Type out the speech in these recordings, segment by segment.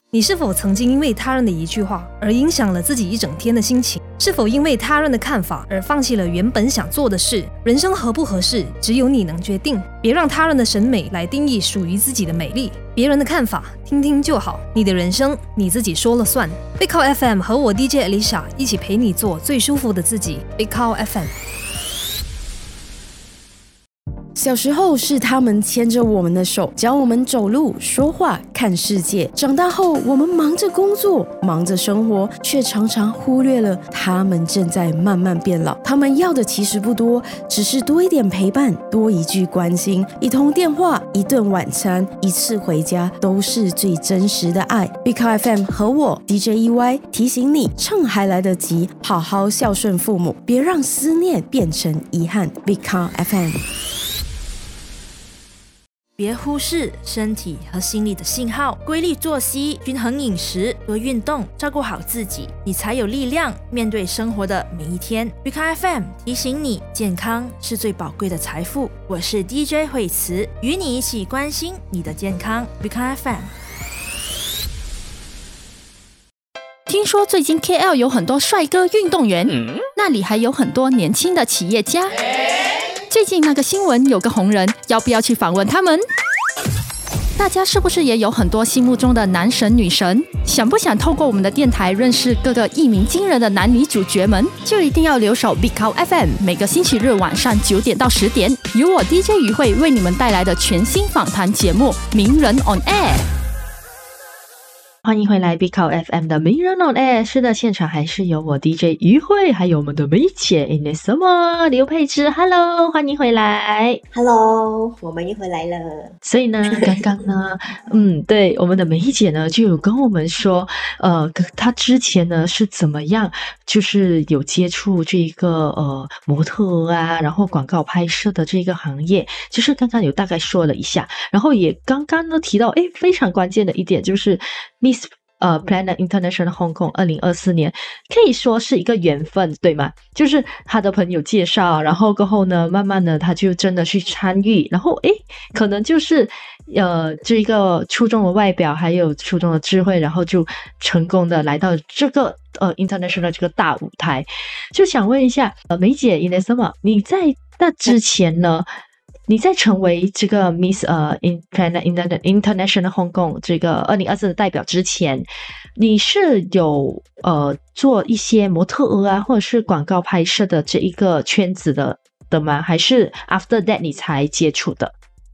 你是否曾经因为他人的一句话而影响了自己一整天的心情？是否因为他人的看法而放弃了原本想做的事？人生合不合适，只有你能决定。别让他人的审美来定义属于自己的美丽。别人的看法听听就好，你的人生你自己说了算。Big Cow FM 和我 DJ Alicia 一起陪你做最舒服的自己。Big Cow FM。 小时候是他们牵着我们的手，教我们走路、说话、看世界。长大后，我们忙着工作，忙着生活，却常常忽略了他们正在慢慢变老。他们要的其实不多，只是多一点陪伴，多一句关心，一通电话，一顿晚餐，一次回家，都是最真实的爱。Big Cow FM 和我 DJ EY 提醒你，趁还来得及，好好孝顺父母，别让思念变成遗憾。Big Cow FM。 别忽视身体和心理的信号，规律作息、均衡饮食、多运动，照顾好自己，你才有力量面对生活的每一天。Big Cow FM 提醒你，健康是最宝贵的财富。我是 DJ 惠慈，与你一起关心你的健康。Big Cow FM。 听说最近 KL 有很多帅哥运动员，那里还有很多年轻的企业家。最近那个新闻有个红人，要不要去访问他们？大家是不是也有很多心目中的男神女神？想不想透过我们的电台认识各个一鸣惊人的男女主角们？就一定要留守 Big Cow FM， 每个星期日晚上9点到10点，由我 DJ 于慧为你们带来的全新访谈节目《名人 on Air》。 欢迎回来 Big Cow FM 的名人 on air。 是的，现场还是有我 DJ 于慧，还有我们的梅姐 Inesoma 刘佩芝。 Hello， 欢迎回来。 Hello， 我们又回来了。 所以呢刚刚呢对，我们的梅姐呢就有跟我们说她之前呢是怎么样，就是有接触这个模特啊，然后广告拍摄的这个行业，就是刚刚有大概说了一下，然后也刚刚呢提到非常关键的一点，就是Miss Planet International Hong Kong 2024年可以说是一个缘分，对吗？就是他的朋友介绍，然后过后呢慢慢的他就真的去参与，然后可能就是这个出众的外表还有出众的智慧，然后就成功的来到这个international 这个大舞台。就想问一下梅姐 Inesoma， 你在那之前呢，你在成为这个 Miss Planet International Hong Kong 这个2024的代表之前，你是有做一些模特儿啊或者是广告拍摄的这一个圈子的吗？还是 after that 你才接触的？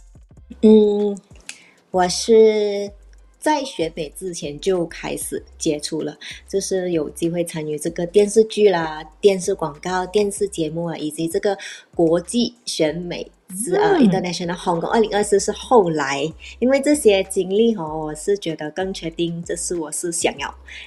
我是在学美之前就开始接触了，就是有机会参与这个电视剧啦、电视广告、电视节目啊，以及这个国际选美International Hong Kong 2024是后来，因为这些经历我是觉得更确定这是我是想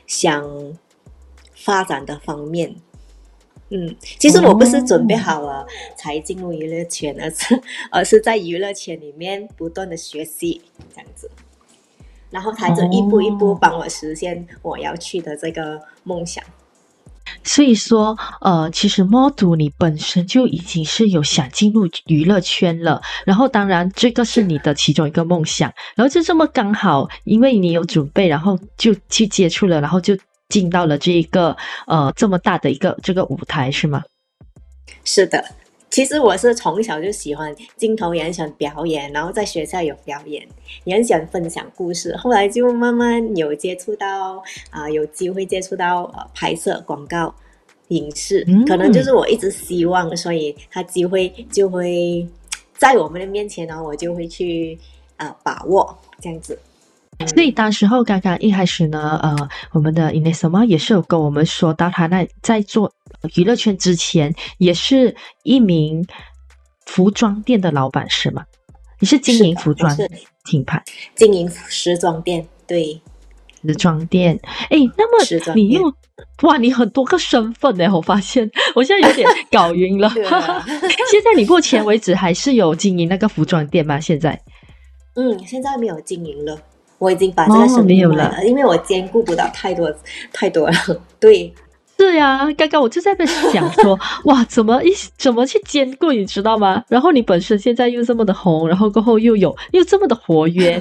发展的方面。其实我不是准备好了才进入娱乐圈，而是在娱乐圈里面不断的学习这样子，然后他就一步一步帮我实现我要去的这个梦想。 所以说其实 model 你本身就已经是有想进入娱乐圈了，然后当然这个是你的其中一个梦想，然后就这么刚好因为你有准备，然后就去接触了，然后就进到了这一个这么大的一个这个舞台，是吗？ 是的，其实我是从小就喜欢镜头，也很喜欢表演，然后在学校有表演，也很喜欢分享故事，后来就慢慢有接触到有机会接触到拍摄广告影视，可能就是我一直希望，所以他机会就会在我们的面前，然后我就会去把握这样子。 所以当时候刚刚一开始呢我们的 Inesoma 也是有跟我们说到他在做娱乐圈之前也是一名服装店的老板，是吗？你是经营服装品牌， 经营时装店，对， 时装店。那么你用你很多个身份我发现我现在有点搞晕了现在你目前为止还是有经营那个服装店吗？现在现在没有经营了，我已经把这个生意卖了，因为我兼顾不到太多了。对， 是呀，刚刚我就在那想说哇怎么去兼顾，你知道吗？然后你本身现在又这么的红，然后过后又这么的活跃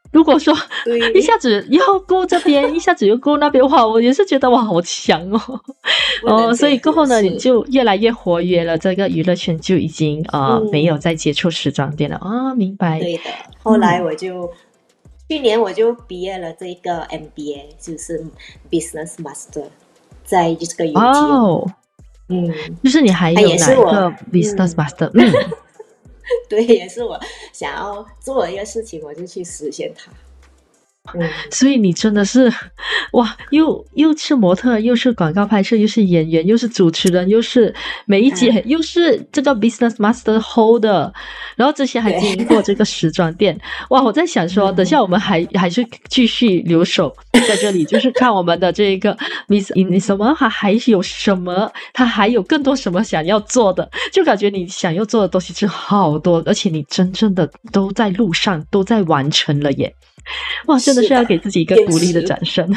如果说对一下子又过这边，一下子又过那边，哇，我也是觉得哇，好强哦。所以过后呢，你就越来越活跃了，这个娱乐圈就已经没有再接触时装店了明白。 对的，后来去年我就毕业了这个 MBA， 就是 Business Master， 在这个 UT。 就是你还有哪一个 Business Master？ 对，也是我想要做的一个事情，我就去实现它。 所以你真的是哇，又是模特，又是广告拍摄，又是演员，又是主持人，又是梅姐，又是这个 Business Master Holder， 然后之前还经营过这个时装店。哇，我在想说等下我们还是继续留守在这里，就是看我们的这个 Miss Inesoma 她还有什么，她还有更多什么想要做的，就感觉你想要做的东西是好多，而且你真正的都在路上，都在完成了耶。哇，真的是要给自己一个鼓励的掌声。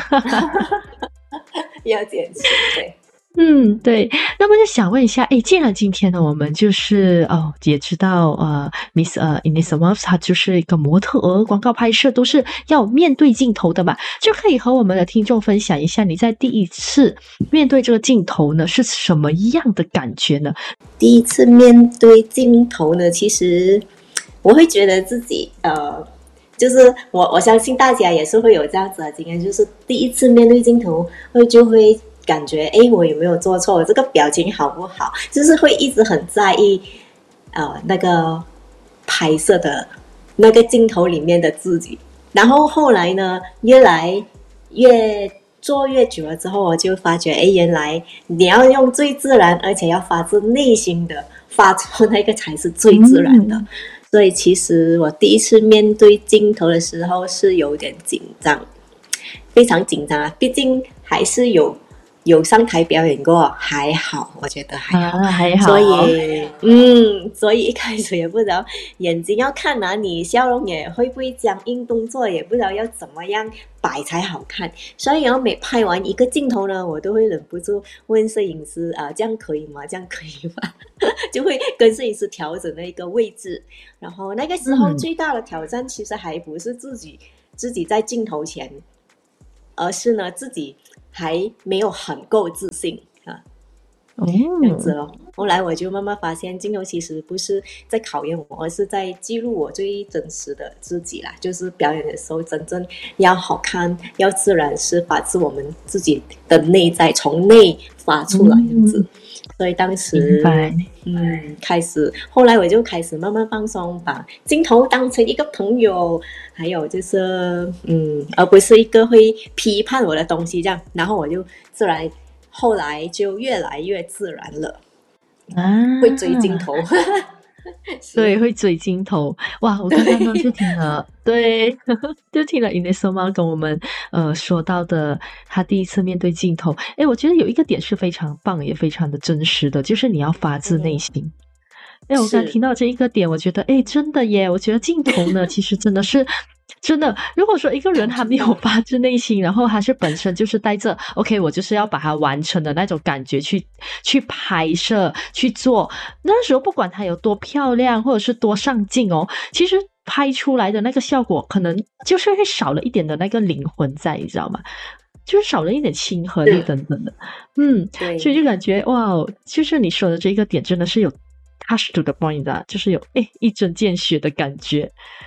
要坚持，对。 对。那么就想问一下，既然今天呢，我们就是也知道Miss Inesoma 她就是一个模特儿，广告拍摄都是要面对镜头的嘛，就可以和我们的听众分享一下，你在第一次面对这个镜头呢是什么样的感觉呢？ 第一次面对镜头呢，其实我会觉得自己就是我相信大家也是会有这样子的经验，就是第一次面对镜头就会感觉我有没有做错，我这个表情好不好，就是会一直很在意那个拍摄的那个镜头里面的自己。然后后来呢，越做越久了之后，我就发觉原来你要用最自然而且要发自内心的发出那个才是最自然的。所以其实我第一次面对镜头的时候是有点紧张，非常紧张啊！毕竟还是有上台表演过，还好，我觉得还好，所以一开始也不知道眼睛要看哪里，笑容也会不会僵硬，动作也不知道要怎么样摆才好看。所以每拍完一个镜头呢，我都会忍不住问摄影师这样可以吗？这样可以吗？就会跟摄影师调整那个位置。然后那个时候最大的挑战其实还不是自己在镜头前，而是呢自己还没有很够自信这样子咯。后来我就慢慢发现，镜头其实不是在考验我，而是在记录我最真实的自己啦。就是表演的时候真正要好看，要自然，是发自我们自己的内在，从内发出来这样子。所以当时后来我就开始慢慢放松，把镜头当成一个朋友，还有就是而不是一个会批判我的东西这样。然后我就后来就越来越自然了会追镜头对，会追镜头。哇，我刚刚就听了对，就听了 Inesoma 跟我们说到的他第一次面对镜头。我觉得有一个点是非常棒也非常的真实的，就是你要发自内心。我刚听到这一个点，我觉得真的耶，我觉得镜头呢其实真的是真的，如果说一个人他没有发自内心，然后他是本身就是带着 OK 我就是要把它完成的那种感觉去拍摄去做，那时候不管他有多漂亮或者是多上镜其实拍出来的那个效果可能就是会少了一点的那个灵魂在，你知道吗？就是少了一点亲和力等等的。所以就感觉哇，就是你说的这个点真的是有 touch to the point 的，就是有一针见血的感觉。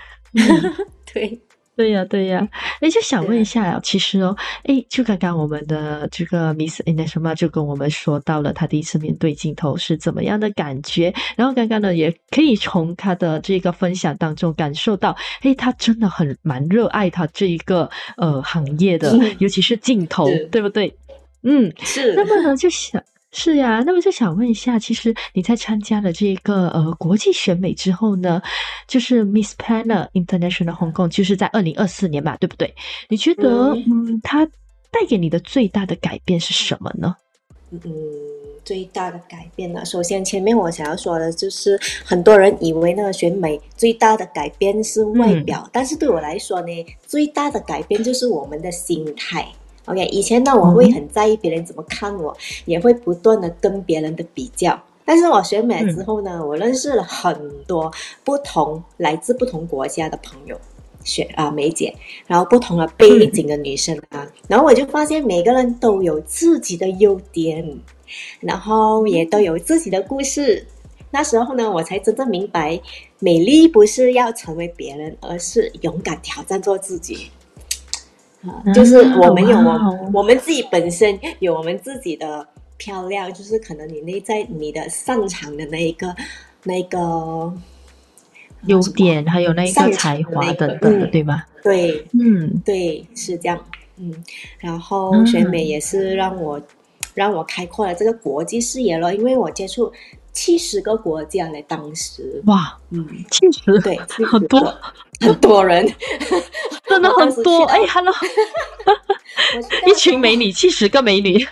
对呀，就想问一下其实就刚刚我们的这个 Miss Inesoma 就跟我们说到了她第一次面对镜头是怎么样的感觉，然后刚刚呢也可以从她的这个分享当中感受到她真的蛮热爱她这一个行业的，尤其是镜头，对不对？是。那么呢是呀，那么就想问一下，其实你在参加了这个国际选美之后呢，就是 Miss Planner International Hong Kong， 就是在2024年嘛，对不对？你觉得它带给你的最大的改变是什么呢？ 最大的改变呢，首先前面我想要说的就是很多人以为那个选美最大的改变是外表，但是对我来说呢，最大的改变就是我们的心态。OK， 以前呢我会很在意别人怎么看我，也会不断的跟别人的比较。但是我选美之后呢，我认识了很多来自不同国家的朋友， 梅姐，然后不同的背景的女生啊，然后我就发现每个人都有自己的优点，然后也都有自己的故事。那时候呢，我才真正明白，美丽不是要成为别人，而是勇敢挑战做自己。就是我们有我们自己本身有我们自己的漂亮，就是可能你内在你的擅长的那个优点，还有那个才华等等的，对吧？ 对，对，是这样。然后选美也是让我开阔了这个国际视野了，因为我接触70个国家嘞，当时哇，70 对，很多人， 真的很多。哎 ，Hello， 一群美女，70个美女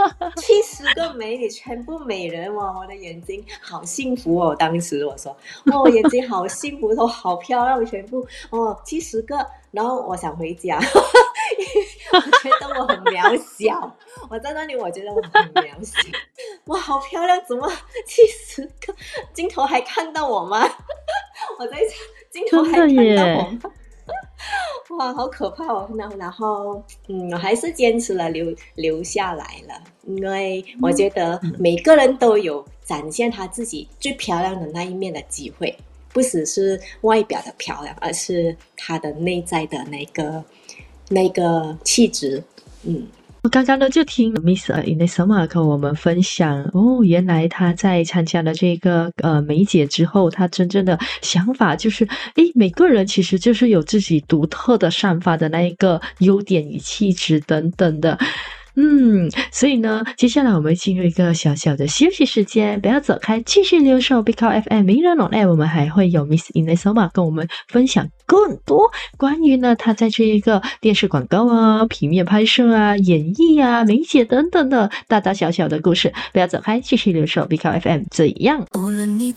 ，70个美女，全部美人哇！我的眼睛好幸福哦，当时我说，我眼睛好幸福，都好漂亮，全部70个，然后我想回家，我觉得我很渺小，我在那里我觉得我很渺小，哇，好漂亮，怎么70个镜头还看到我吗？我在镜头还看到我吗？哇，好可怕哦！然后，我还是坚持了留下来了，因为我觉得每个人都有展现他自己最漂亮的那一面的机会，不只是外表的漂亮，而是他的内在的那个气质。 我刚刚呢就听 Miss Inesoma 跟我们分享原来她在参加了这个梅姐之后，她真正的想法就是每个人其实就是有自己独特的散发的那一个优点与气质等等的。所以呢，接下来我们进入一个小小的休息时间，不要走开，继续留守 Big Cow FM 名人 on air， 我们还会有 Miss Inesoma 跟我们分享更多关于呢她在这一个电视广告啊、平面拍摄啊、演艺啊、梅姐等等的大大小小的故事，不要走开，继续留守 Big Cow FM， 怎样？ 无论你